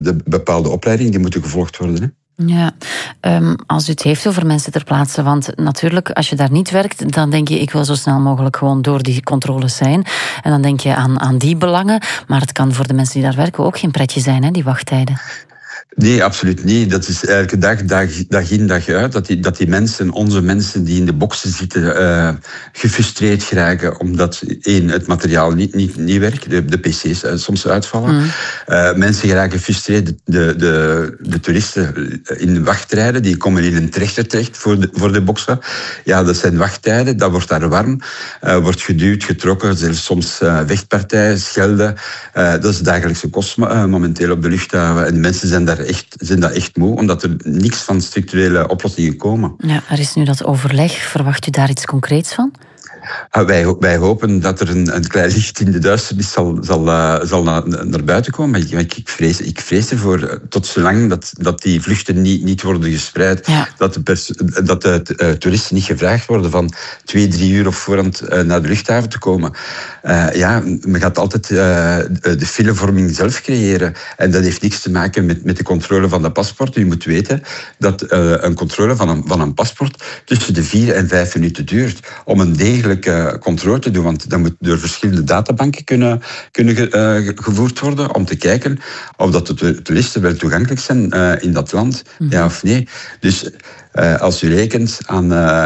de bepaalde opleidingen die moeten gevolgd worden. Hè. Ja, als u het heeft over mensen ter plaatse, want natuurlijk, als je daar niet werkt, dan denk je, ik wil zo snel mogelijk gewoon door die controles zijn. En dan denk je aan die belangen, maar het kan voor de mensen die daar werken ook geen pretje zijn, hè, die wachttijden. Nee, absoluut niet. Dat is elke dag in, dag uit, dat die mensen, onze mensen die in de boksen zitten, gefrustreerd geraken, omdat het materiaal niet werkt, de pc's soms uitvallen. Mensen geraken gefrustreerd, de toeristen in wachttijden, die komen in een trechter terecht voor de boksen. Ja, dat zijn wachttijden, dat wordt daar warm, wordt geduwd, getrokken, zelfs soms vechtpartijen, schelden. Dat is de dagelijkse kost momenteel op de luchthaven. En de mensen zijn daar echt moe, omdat er niks van structurele oplossingen komen. Ja, er is nu dat overleg. Verwacht u daar iets concreets van? Wij hopen dat er een klein licht in de duisternis zal naar buiten komen. Maar ik vrees ervoor, tot zolang dat die vluchten niet worden gespreid, dat de toeristen niet gevraagd worden van 2-3 uur op voorhand naar de luchthaven te komen. Men gaat altijd de filevorming zelf creëren. En dat heeft niks te maken met de controle van dat paspoort. U moet weten dat een controle van een paspoort tussen de 4 en 5 minuten duurt om een degelijke controle te doen, want dat moet door verschillende databanken kunnen gevoerd worden om te kijken of dat de toeristen wel toegankelijk zijn in dat land, ja of nee. Dus als u rekent aan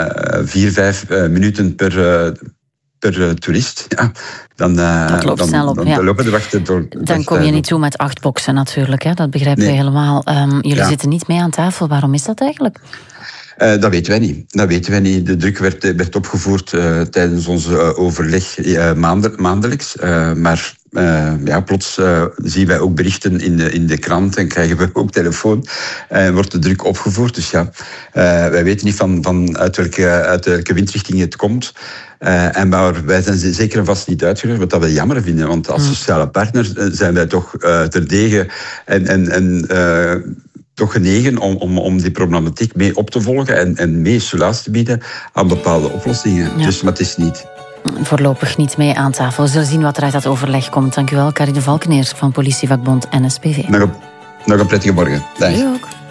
4-5 minuten per toerist, dan lopen de wachten door. Dan kom je niet toe met 8 boksen natuurlijk, hè? Dat begrijpen we helemaal. Jullie zitten niet mee aan tafel. Waarom is dat eigenlijk? Dat weten wij niet. De druk werd opgevoerd tijdens ons overleg maandelijks. Maar plots zien wij ook berichten in de krant en krijgen we ook telefoon. Wordt de druk opgevoerd. Dus wij weten niet van uit welke windrichting het komt. Maar wij zijn zeker en vast niet uitgerust, wat we jammer vinden. Want als sociale partner zijn wij toch terdege toch genegen om die problematiek mee op te volgen en mee solaas te bieden aan bepaalde oplossingen. Ja. Dus, maar het is niet. Voorlopig niet mee aan tafel. We zullen zien wat er uit dat overleg komt. Dank u wel, Carrie de Valkeneer van Politievakbond NSPV. Nog een prettige morgen. Dag. U ook.